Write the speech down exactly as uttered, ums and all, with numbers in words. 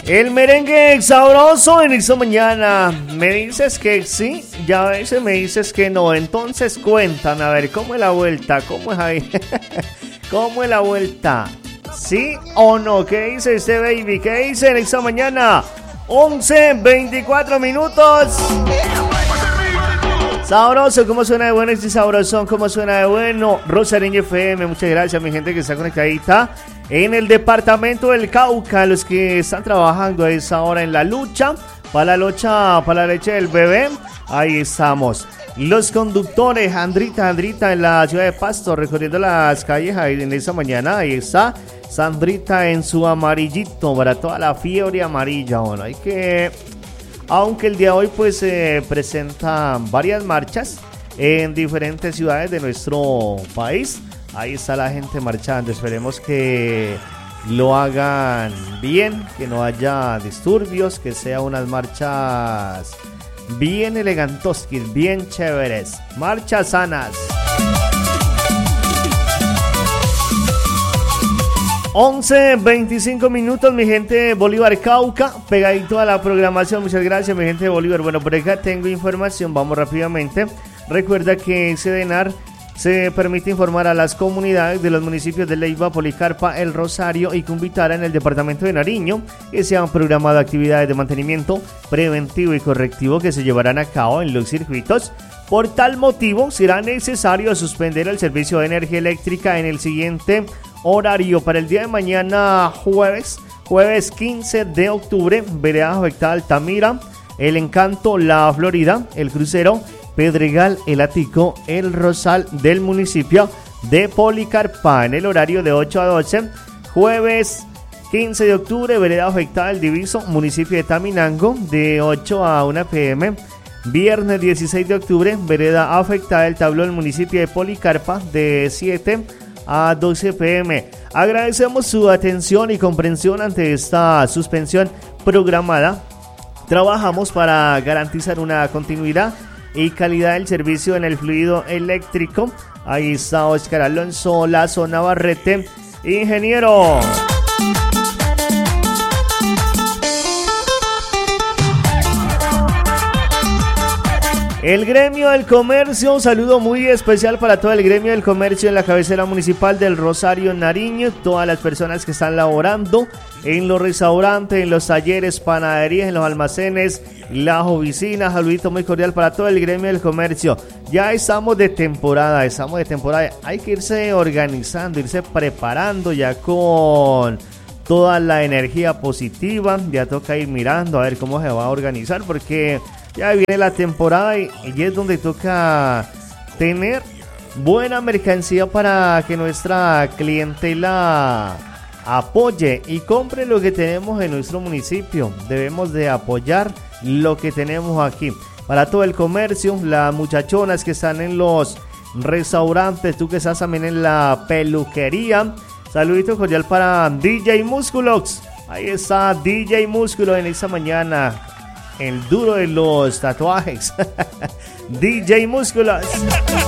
El merengue sabroso en esta mañana. Me dices que sí, ya a veces me dices que no. Entonces cuéntame, a ver, ¿cómo es la vuelta? ¿Cómo es ahí? ¿Cómo es la vuelta? ¿Sí o no? ¿Qué dice este baby? ¿Qué dice en esta mañana? once, veinticuatro minutos. Sabroso, ¿cómo suena de bueno este sabrosón? ¿Cómo suena de bueno? Rosario F M, muchas gracias mi gente que está conectadita en el departamento del Cauca, los que están trabajando a esa hora en la lucha, para la lucha, para la leche del bebé, ahí estamos. Los conductores, Andrita, Andrita en la ciudad de Pasto, recorriendo las calles ahí en esta mañana, ahí está Sandrita en su amarillito, para toda la fiebre amarilla, bueno, hay que... Aunque el día de hoy pues se eh, presentan varias marchas en diferentes ciudades de nuestro país. Ahí está la gente marchando. Esperemos que lo hagan bien, que no haya disturbios, que sean unas marchas bien elegantoskis, bien chéveres. Marchas sanas. once, veinticinco minutos, mi gente de Bolívar Cauca, pegadito a la programación. Muchas gracias, mi gente de Bolívar. Bueno, por acá tengo información, vamos rápidamente. Recuerda que Sedenar se permite informar a las comunidades de los municipios de Leiva, Policarpa, El Rosario y Cumbitara en el departamento de Nariño que se han programado actividades de mantenimiento preventivo y correctivo que se llevarán a cabo en los circuitos. Por tal motivo, será necesario suspender el servicio de energía eléctrica en el siguiente horario para el día de mañana jueves, jueves quince de octubre, vereda afectada Altamira, El Encanto, La Florida, El Crucero, Pedregal, El Atico, El Rosal del municipio de Policarpa en el horario de ocho a doce, jueves quince de octubre, vereda afectada El Diviso, municipio de Taminango de ocho a una pe eme, viernes dieciséis de octubre, vereda afectada El Tablón, municipio de Policarpa de siete a doce pe eme. Agradecemos su atención y comprensión ante esta suspensión programada. Trabajamos para garantizar una continuidad y calidad del servicio en el fluido eléctrico. Ahí está Oscar Alonso Lazo Navarrete, ingeniero. El gremio del comercio, un saludo muy especial para todo el gremio del comercio en la cabecera municipal del Rosario, Nariño. Todas las personas que están laborando en los restaurantes, en los talleres, panaderías, en los almacenes, las oficinas. Saludito muy cordial para todo el gremio del comercio. Ya estamos de temporada, estamos de temporada. Hay que irse organizando, irse preparando ya con toda la energía positiva. Ya toca ir mirando a ver cómo se va a organizar porque ya viene la temporada y, y es donde toca tener buena mercancía para que nuestra clientela apoye y compre lo que tenemos en nuestro municipio. Debemos de apoyar lo que tenemos aquí. Para todo el comercio, las muchachonas que están en los restaurantes, tú que estás también en la peluquería, saludito cordial para D J Músculos. Ahí está D J Músculo en esta mañana. El duro de los tatuajes. D J Músculos.